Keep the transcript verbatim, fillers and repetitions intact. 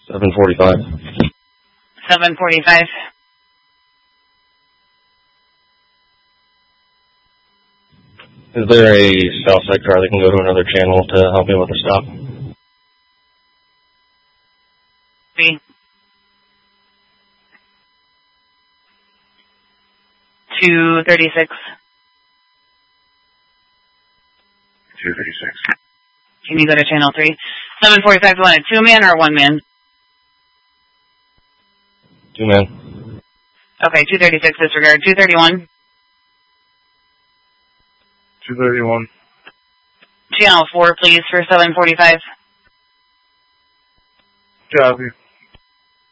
seven forty-five. seven forty-five. Is there a south side car that can go to another channel to help me with the stop? B. two thirty-six. two thirty-six. Can you go to channel three? seven forty-five, you want a two-man or a one-man? Two-man. Okay, two thirty-six, disregard. two thirty-one. two thirty-one. Channel four, please, for seven forty-five. Copy.